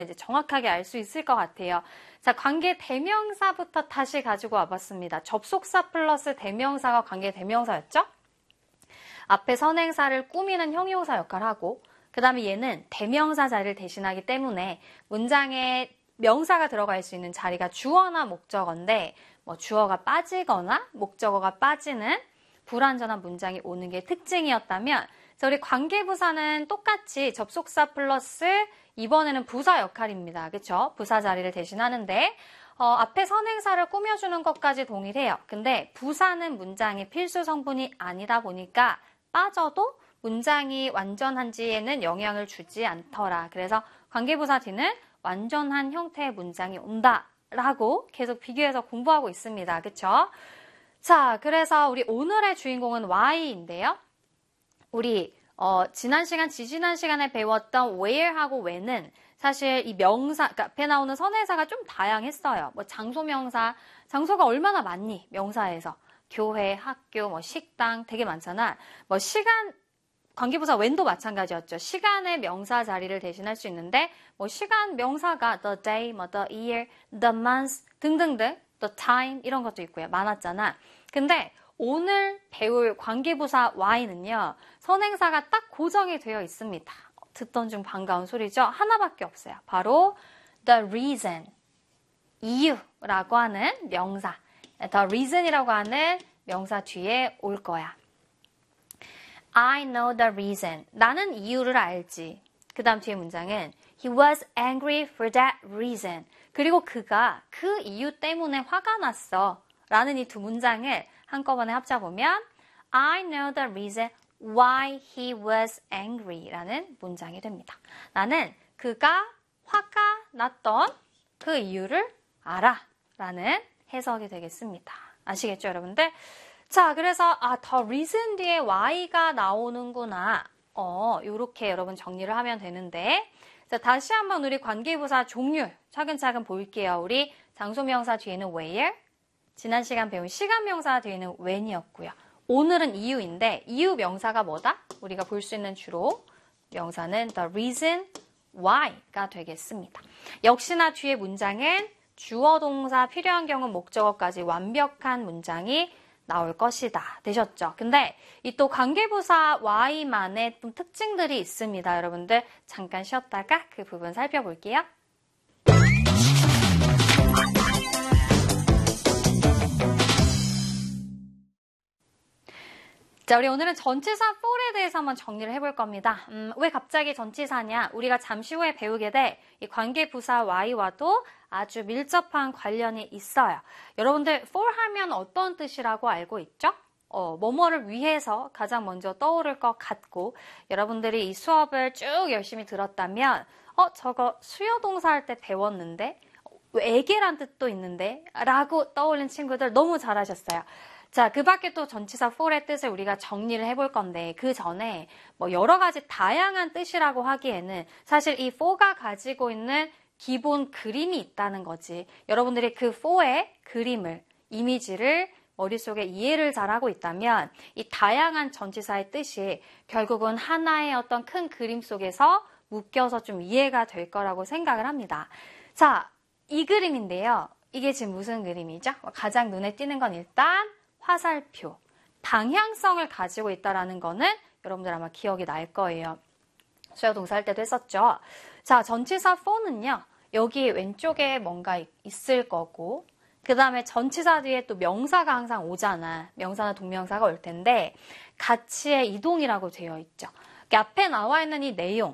이제 정확하게 알 수 있을 것 같아요. 자, 관계 대명사부터 다시 가지고 와봤습니다. 접속사 플러스 대명사가 관계 대명사였죠? 앞에 선행사를 꾸미는 형용사 역할을 하고, 그 다음에 얘는 대명사 자리를 대신하기 때문에 문장에 명사가 들어갈 수 있는 자리가 주어나 목적어인데, 뭐 주어가 빠지거나 목적어가 빠지는 불완전한 문장이 오는 게 특징이었다면, 우리 관계부사는 똑같이 접속사 플러스 이번에는 부사 역할입니다. 그쵸? 부사 자리를 대신하는데 앞에 선행사를 꾸며주는 것까지 동일해요. 근데 부사는 문장의 필수 성분이 아니다 보니까 빠져도 문장이 완전한지에는 영향을 주지 않더라. 그래서 관계부사 뒤는 완전한 형태의 문장이 온다라고 계속 비교해서 공부하고 있습니다. 그쵸? 자, 그래서 우리 오늘의 주인공은 Y인데요. 우리 지난 시간에 배웠던 where하고 when은 사실 이 명사, 그러니까 앞에 나오는 선행사가 좀 다양했어요. 뭐 장소명사, 장소가 얼마나 많니? 명사에서. 교회, 학교, 뭐 식당 되게 많잖아. 뭐 시간, 관계부사 when도 마찬가지였죠. 시간의 명사 자리를 대신할 수 있는데 뭐 시간 명사가 the day, 뭐 the year, the month 등등등, the time 이런 것도 있고요. 많았잖아. 근데 오늘 배울 관계부사 Y는요. 선행사가 딱 고정이 되어 있습니다. 듣던 중 반가운 소리죠. 하나밖에 없어요. 바로 the reason, 이유라고 하는 명사. the reason이라고 하는 명사 뒤에 올 거야. I know the reason. 나는 이유를 알지. 그 다음 뒤에 문장은 He was angry for that reason. 그리고 그가 그 이유 때문에 화가 났어. 라는 이 두 문장을 한꺼번에 합쳐보면 I know the reason why he was angry 라는 문장이 됩니다. 나는 그가 화가 났던 그 이유를 알아 라는 해석이 되겠습니다. 아시겠죠, 여러분들? 자, 그래서 the reason 뒤에 why가 나오는구나. 요렇게 여러분 정리를 하면 되는데 자, 다시 한번 우리 관계부사 종류 차근차근 볼게요. 우리 장소명사 뒤에는 where, 지난 시간 배운 시간명사 뒤에는 when이었고요. 오늘은 이유인데 이유 명사가 뭐다? 우리가 볼 수 있는 주로 명사는 the reason why가 되겠습니다. 역시나 뒤에 문장은 주어 동사 필요한 경우 목적어까지 완벽한 문장이 나올 것이다. 되셨죠? 근데 이 또 관계부사 Y만의 좀 특징들이 있습니다. 여러분들 잠깐 쉬었다가 그 부분 살펴볼게요. 자, 우리 오늘은 전치사 for에 대해서 한번 정리를 해볼 겁니다. 왜 갑자기 전치사냐? 우리가 잠시 후에 배우게 될 이 관계부사 Y와도 아주 밀접한 관련이 있어요. 여러분들 for 하면 어떤 뜻이라고 알고 있죠? 뭐뭐를 위해서 가장 먼저 떠오를 것 같고 여러분들이 이 수업을 쭉 열심히 들었다면 저거 수요동사 할 때 배웠는데 에게란 뜻도 있는데 라고 떠올린 친구들 너무 잘하셨어요. 자, 그 밖에 또 전치사 for의 뜻을 우리가 정리를 해볼 건데 그 전에 뭐 여러 가지 다양한 뜻이라고 하기에는 사실 이 for가 가지고 있는 기본 그림이 있다는 거지. 여러분들이 그 for의 그림을, 이미지를 머릿속에 이해를 잘하고 있다면 이 다양한 전치사의 뜻이 결국은 하나의 어떤 큰 그림 속에서 묶여서 좀 이해가 될 거라고 생각을 합니다. 자, 이 그림인데요. 이게 지금 무슨 그림이죠? 가장 눈에 띄는 건 일단 화살표, 방향성을 가지고 있다는 거는 여러분들 아마 기억이 날 거예요. 수요동사 할 때도 했었죠. 자, 전치사 for는요. 여기 왼쪽에 뭔가 있을 거고 그 다음에 전치사 뒤에 또 명사가 항상 오잖아. 명사나 동명사가 올 텐데 가치의 이동이라고 되어 있죠. 앞에 나와 있는 이 내용,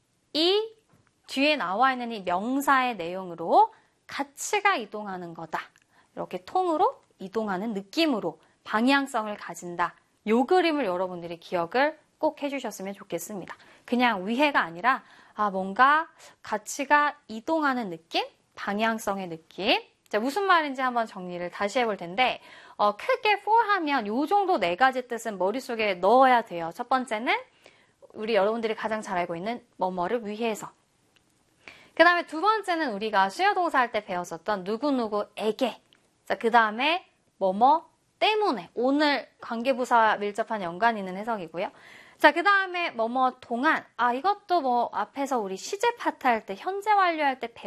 이 뒤에 나와 있는 이 명사의 내용으로 가치가 이동하는 거다. 이렇게 통으로 이동하는 느낌으로 방향성을 가진다. 요 그림을 여러분들이 기억을 꼭 해주셨으면 좋겠습니다. 그냥 위해가 아니라 뭔가 가치가 이동하는 느낌? 방향성의 느낌? 자, 무슨 말인지 한번 정리를 다시 해볼 텐데 크게 for 하면 요 정도 네 가지 뜻은 머릿속에 넣어야 돼요. 첫 번째는 우리 여러분들이 가장 잘 알고 있는 뭐뭐를 위해서. 그 다음에 두 번째는 우리가 수요동사 할 때 배웠었던 누구누구에게. 자, 그 다음에 뭐뭐 때문에. 오늘 관계부사와 밀접한 연관이 있는 해석이고요. 자, 그 다음에 뭐뭐 동안. 이것도 뭐 앞에서 우리 시제 파트 할 때, 현재 완료할 때